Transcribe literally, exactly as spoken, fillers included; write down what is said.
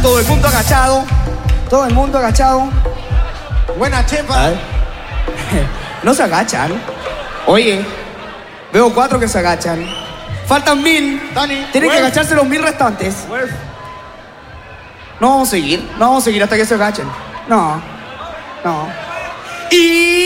todo el mundo agachado. Todo el mundo agachado. Buena, chefa. No se agachan. Oye, veo cuatro que se agachan. Faltan mil. Dani. Tienen que Worf. agacharse los mil restantes. Worf. No vamos a seguir. No vamos a seguir hasta que se agachen. No. No. Y...